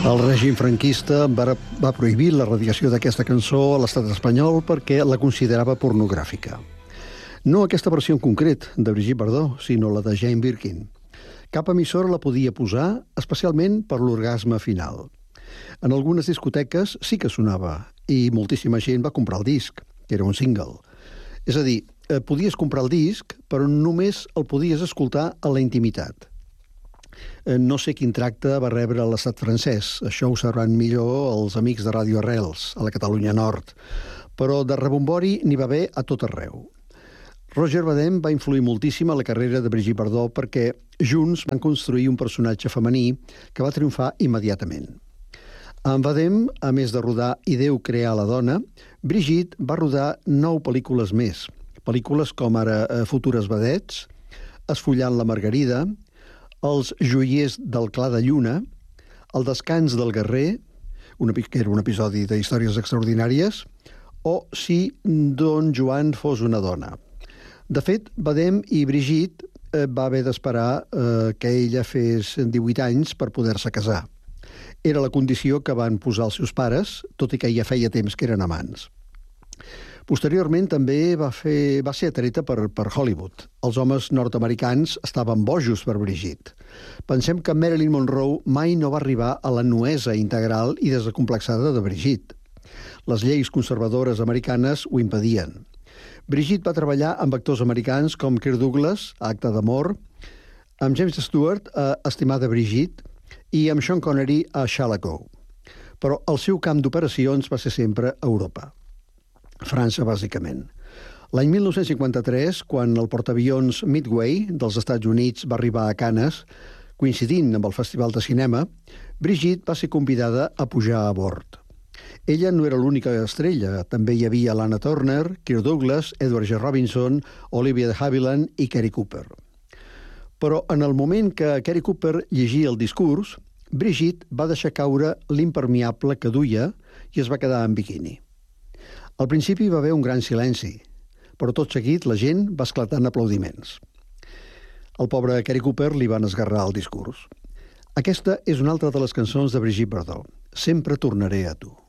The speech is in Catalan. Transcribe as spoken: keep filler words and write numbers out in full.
El règim franquista va, va prohibir la radiació d'aquesta cançó a l'estat espanyol perquè la considerava pornogràfica. No aquesta versió en concret de Brigitte Bardot, sinó la de Jane Birkin. Cap emissora la podia posar, especialment per l'orgasme final. En algunes discoteques sí que sonava i moltíssima gent va comprar el disc, que era un single. És a dir, podies comprar el disc, però només el podies escoltar a la intimitat. No sé quin tracte va rebre l'estat francès, això ho sabran millor els amics de Ràdio Arrels, a la Catalunya Nord, però de rebombori n'hi va haver a tot arreu. Roger Vadim va influir moltíssim a la carrera de Brigitte Bardot perquè junts van construir un personatge femení que va triomfar immediatament. Amb Vadim, a més de rodar I Déu crear la dona, Brigitte va rodar nou pel·lícules més, pel·lícules com ara Futures vedets, Esfollant la Margarida, Els joiers del clar de lluna, El descans del guerrer, que era un episodi de Històries extraordinàries, o Si Don Joan fos una dona. De fet, Vadim i Brigitte eh, va haver d'esperar eh, que ella fes divuit anys per poder-se casar. Era la condició que van posar els seus pares, tot i que ja feia temps que eren amants. Posteriorment també va, fer, va ser atreta per, per Hollywood. Els homes nord-americans estaven bojos per Brigitte. Pensem que Marilyn Monroe mai no va arribar a la nuesa integral i desacomplexada de Brigitte. Les lleis conservadores americanes ho impedien. Brigitte va treballar amb actors americans com Kirk Douglas, a Acte d'amor, amb James Stewart, a Estimada Brigitte, i amb Sean Connery a Shallow. Però el seu camp d'operacions va ser sempre Europa. França, bàsicament. L'any mil nou-cents cinquanta-tres, quan el portaavions Midway dels Estats Units va arribar a Canes, coincidint amb el Festival de Cinema, Brigitte va ser convidada a pujar a bord. Ella no era l'única estrella, també hi havia Lana Turner, Kirk Douglas, Edward G. Robinson, Olivia de Havilland i Cary Cooper. Però en el moment que Cary Cooper llegia el discurs, Brigitte va deixar caure l'impermeable que duia i es va quedar en biquini. Al principi va haver un gran silenci, però tot seguit la gent va esclatar en aplaudiments. Al pobre Cary Cooper li van esgarrar el discurs. Aquesta és una altra de les cançons de Brigitte Bardot. Sempre tornaré a tu.